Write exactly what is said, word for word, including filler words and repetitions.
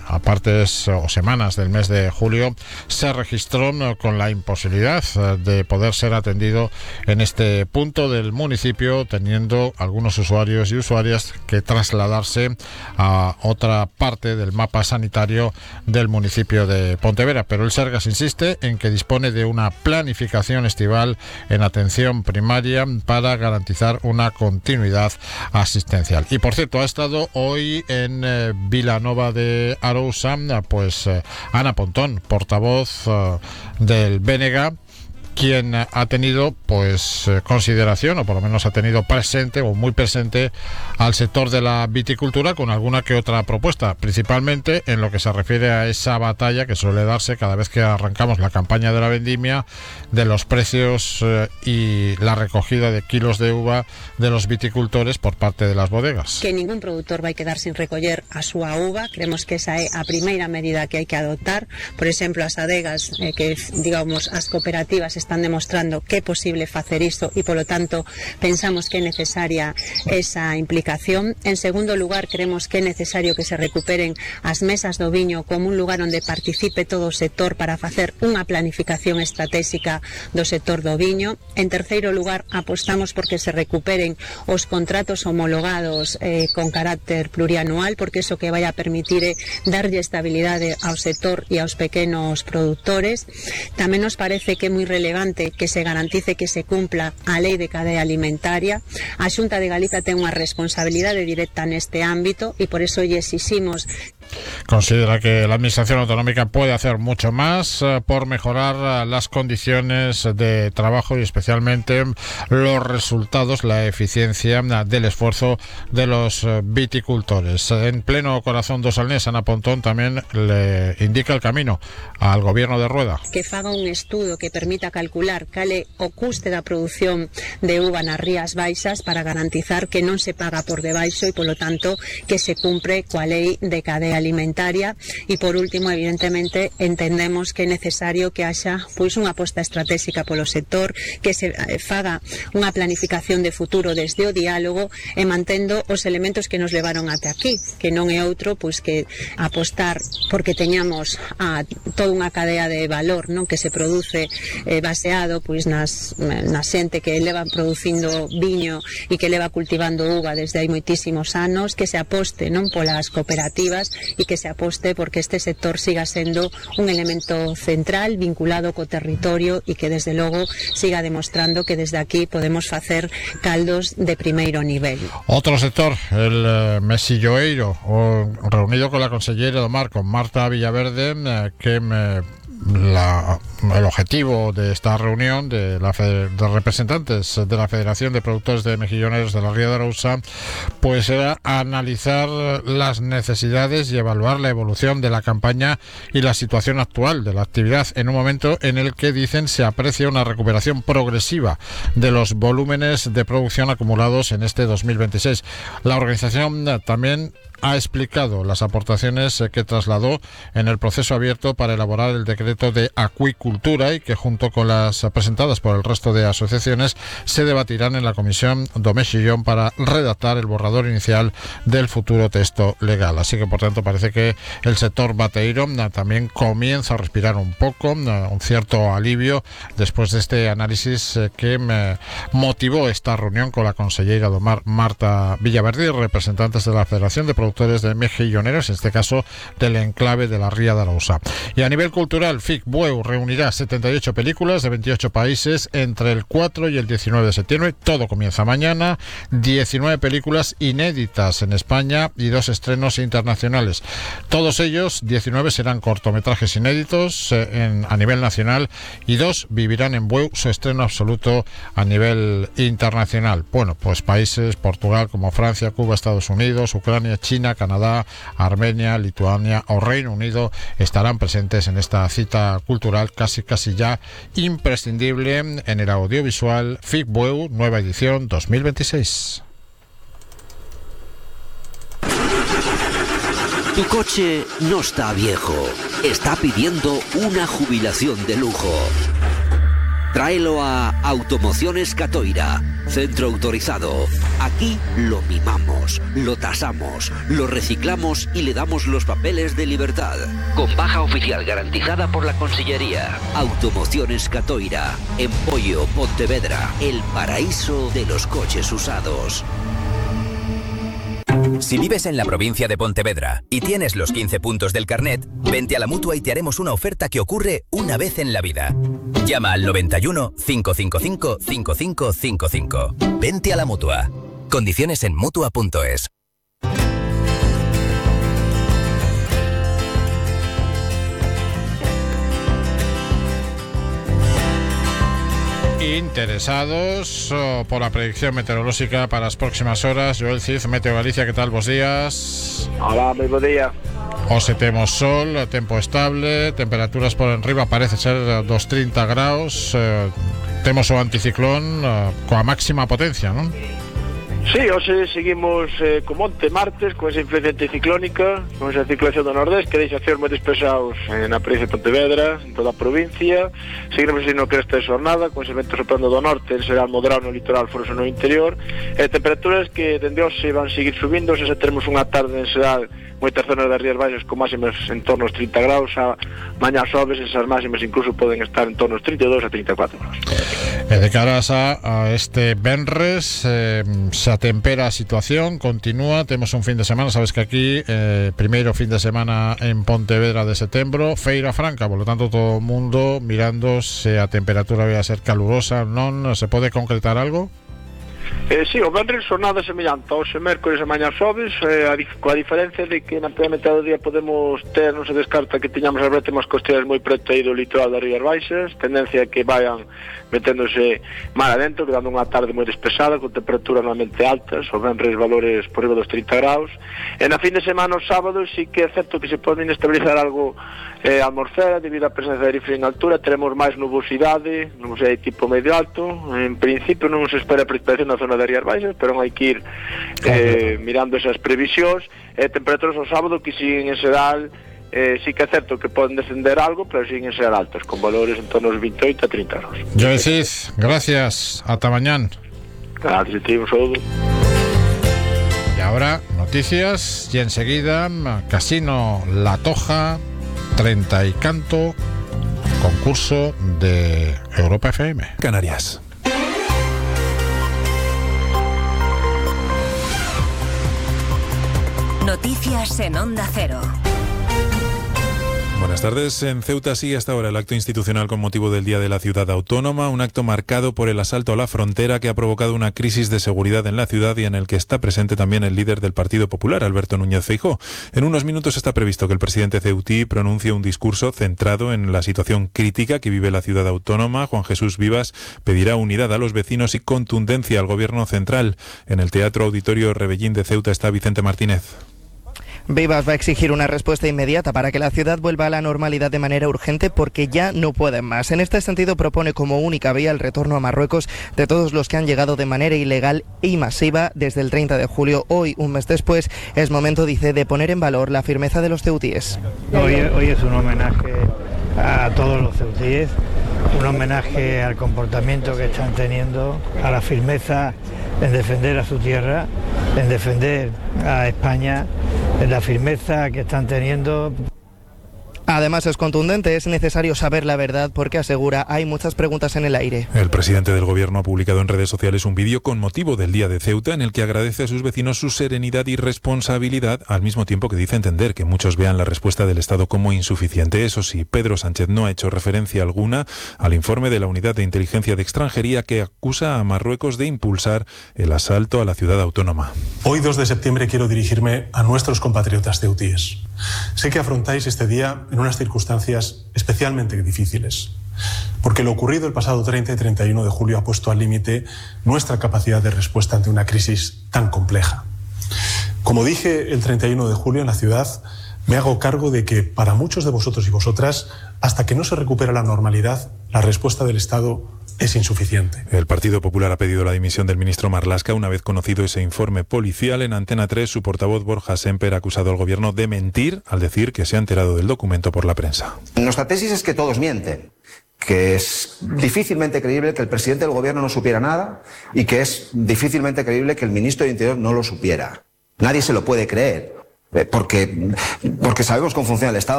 a partes o semanas del mes de julio, se registró con la imposibilidad de poder ser atendido en este punto del municipio, teniendo algunos usuarios y usuarias que trasladarse a otra parte del mapa sanitario del municipio de Pontevedra. Pero el Sergas insiste en que dispone de una planificación estival en atención primaria para garantizar una continuidad asistencial. Y por cierto, ha estado hoy en eh, Vilanova de Arousa, pues eh, Ana Pontón, portavoz eh, del B N G, quien ha tenido pues consideración, o por lo menos ha tenido presente o muy presente al sector de la viticultura, con alguna que otra propuesta, principalmente en lo que se refiere a esa batalla que suele darse cada vez que arrancamos la campaña de la vendimia, de los precios eh, y la recogida de kilos de uva de los viticultores por parte de las bodegas. Que ningún productor vai quedar sin recoller a súa uva. Creemos que esa é a primeira medida que hai que adoptar. Por exemplo, as adegas, eh, que digamos as cooperativas están demostrando que é posible facer isto e, polo tanto, pensamos que é necesaria esa implicación. En segundo lugar, creemos que é necesario que se recuperen as mesas do viño como un lugar onde participe todo o sector para facer unha planificación estratégica do sector do viño. En terceiro lugar, apostamos porque se recuperen os contratos homologados eh, con carácter plurianual, porque iso que vai a permitir é darlle estabilidade ao sector e aos pequenos productores. Tamén nos parece que é moi relevante que se garantice que se cumpla a lei de cadea alimentaria. A Xunta de Galicia ten unha responsabilidade directa neste ámbito e por eso lle exiximos. Considera que la Administración Autonómica puede hacer mucho más eh, por mejorar eh, las condiciones de trabajo y especialmente los resultados, la eficiencia eh, del esfuerzo de los eh, viticultores. En pleno corazón do Salnés, Ana Pontón también le indica el camino al gobierno de Rueda. Que faga un estudo que permita calcular cal é o custe da produción de uva nas Rías Baixas para garantizar que non se paga por debaixo e, polo tanto, que se cumpre coa lei de cadea alimentaria. E por último, evidentemente, entendemos que é necesario que haxa pois unha aposta estratégica polo sector, que se faga unha planificación de futuro desde o diálogo e mantendo os elementos que nos levaron até aquí, que non é outro pois que apostar porque teñamos a toda unha cadea de valor, non, que se produce eh, baseado pois nas na xente que leva producindo viño e que leva cultivando uva desde hai moitísimos anos, que se aposte non polas cooperativas e que se aposte porque este sector siga sendo un elemento central vinculado co territorio e que desde logo siga demostrando que desde aquí podemos facer caldos de primeiro nivel. Otro sector, el eh, mesilloeiro, o, reunido con la consellera do Mar, con Marta Villaverde, eh, que me La, el objetivo de esta reunión de, la, de representantes de la Federación de Productores de Mejilloneros de la Ría de Arousa, pues era analizar las necesidades y evaluar la evolución de la campaña y la situación actual de la actividad en un momento en el que, dicen, se aprecia una recuperación progresiva de los volúmenes de producción acumulados en este dos mil veintiséis. La organización también ha explicado las aportaciones que trasladó en el proceso abierto para elaborar el decreto de acuicultura y que, junto con las presentadas por el resto de asociaciones, se debatirán en la Comisión do Mexillón para redactar el borrador inicial del futuro texto legal. Así que, por tanto, parece que el sector bateiro también comienza a respirar un poco, un cierto alivio después de este análisis que me motivó esta reunión con la consellera do Mar, Marta Villaverde, y representantes de la Federación de Productores de Mejilloneros, en este caso del enclave de la Ría de Arousa. Y a nivel cultural, FICBUEU reunirá setenta y ocho películas de veintiocho países entre el cuatro y el diecinueve de septiembre. Todo comienza mañana. diecinueve películas inéditas en España y dos estrenos internacionales. Todos ellos, diecinueve, serán cortometrajes inéditos eh, en, a nivel nacional, y dos vivirán en BUEU su estreno absoluto a nivel internacional. Bueno, pues países, Portugal, como Francia, Cuba, Estados Unidos, Ucrania, China, Canadá, Armenia, Lituania o Reino Unido estarán presentes en esta cita cultural casi casi ya imprescindible en el audiovisual FICBUEU nueva edición dos mil veintiséis. Tu coche no está viejo, está pidiendo una jubilación de lujo. Tráelo a Automociones Catoira, centro autorizado. Aquí lo mimamos, lo tasamos, lo reciclamos y le damos los papeles de libertad. Con baja oficial garantizada por la Consellería. Automociones Catoira, en Poio, Pontevedra, el paraíso de los coches usados. Si vives en la provincia de Pontevedra y tienes los quince puntos del carnet, vente a la Mutua y te haremos una oferta que ocurre una vez en la vida. Llama al noventa y uno, cinco cinco cinco, cinco cinco cinco cinco. Vente a la Mutua. Condiciones en mutua punto es. Interesados oh, por la predicción meteorológica para las próximas horas. Joel Cid, Meteo Galicia, ¿qué tal? Bos días. Hola, moi bo día. Hoxe temos sol, tempo estable, temperaturas por enriba, parece ser dos treinta graus. eh, Temos o anticiclón eh, coa máxima potencia, non? Sí, hoxe seguimos eh, co monte martes, con esa influencia anticiclónica, con esa circulación do nordés, que deixa cielos moi despesados eh, na provincia de Pontevedra, en toda a provincia. Seguimos así no que esta xornada, con ese vento soprando do norte, en será moderado no litoral, foroso no interior, e eh, temperaturas que dende hoxe van seguir subindo. Se teremos unha tarde en será moitas zonas das Rías Baixas con máximas en torno aos trinta graus, a mañá sobes, esas máximas incluso poden estar en torno aos trinta e dous a trinta e catro graus. E de caras a, a este venres, eh, se atempera a situación, continúa, temos un fin de semana, sabes que aquí eh, primeiro fin de semana en Pontevedra de setembro, feira franca, por lo tanto todo o mundo mirando se a temperatura vai a ser calurosa, non se pode concretar algo? Eh, sí, o venres xornada semellante hoxe mércores e mañá xoves, eh, a, coa diferencia de que na primeira metade do día podemos ter, non se descarta que teñamos as bretemas costeras moi preto aí do litoral das Rías Baixas, tendencia a que vayan meténdose mar adentro, quedando unha tarde moi despesada, con temperaturas normalmente altas, o venres valores por riba dos trinta graus, e na fin de semana o sábado sí que é certo que se pode inestabilizar algo eh, a atmosfera debido á presencia de aire frío en altura, teremos máis nubosidade, nubosidade tipo medio alto, en principio non se espera precipitación na zona das Rías Baixas, pero hai que ir eh, mirando esas previsións, e eh, temperaturas o sábado que siguen en xeral. Eh, sí que é certo que poden descender algo, pero siguen ser altos, con valores en torno aos veintioito a trinta graus. Joel Cid, gracias, ata mañán. Gracias, un saludo. Y ahora noticias y enseguida Casino La Toja, treinta y canto, concurso de Europa F M. Canarias. Noticias en Onda Cero. Buenas tardes. En Ceuta sigue hasta ahora el acto institucional con motivo del Día de la Ciudad Autónoma, un acto marcado por el asalto a la frontera que ha provocado una crisis de seguridad en la ciudad y en el que está presente también el líder del Partido Popular, Alberto Núñez Feijóo. En unos minutos está previsto que el presidente ceutí pronuncie un discurso centrado en la situación crítica que vive la ciudad autónoma. Juan Jesús Vivas pedirá unidad a los vecinos y contundencia al gobierno central. En el Teatro Auditorio Rebellín de Ceuta está Vicente Martínez. Vivas va a exigir una respuesta inmediata para que la ciudad vuelva a la normalidad de manera urgente porque ya no pueden más. En este sentido propone como única vía el retorno a Marruecos de todos los que han llegado de manera ilegal y masiva desde el treinta de julio. Hoy, un mes después, es momento, dice, de poner en valor la firmeza de los ceutíes. Hoy, hoy es un homenaje a todos los ceutíes, un homenaje al comportamiento que están teniendo, a la firmeza en defender a su tierra, en defender a España, en la firmeza que están teniendo. Además es contundente, es necesario saber la verdad porque asegura hay muchas preguntas en el aire. El presidente del gobierno ha publicado en redes sociales un vídeo con motivo del Día de Ceuta en el que agradece a sus vecinos su serenidad y responsabilidad, al mismo tiempo que dice entender que muchos vean la respuesta del Estado como insuficiente. Eso sí, Pedro Sánchez no ha hecho referencia alguna al informe de la Unidad de Inteligencia de Extranjería que acusa a Marruecos de impulsar el asalto a la ciudad autónoma. Hoy, dos de septiembre, quiero dirigirme a nuestros compatriotas ceutíes. Sé que afrontáis este día en unas circunstancias especialmente difíciles, porque lo ocurrido el pasado treinta y treinta y uno de julio ha puesto al límite nuestra capacidad de respuesta ante una crisis tan compleja. Como dije el treinta y uno de julio en la ciudad, me hago cargo de que para muchos de vosotros y vosotras, hasta que no se recupera la normalidad, la respuesta del Estado es insuficiente. El Partido Popular ha pedido la dimisión del ministro Marlaska una vez conocido ese informe policial. En Antena tres, su portavoz Borja Semper ha acusado al gobierno de mentir al decir que se ha enterado del documento por la prensa. Nuestra tesis es que todos mienten, que es difícilmente creíble que el presidente del gobierno no supiera nada y que es difícilmente creíble que el ministro de Interior no lo supiera. Nadie se lo puede creer, porque, porque sabemos cómo funciona el Estado.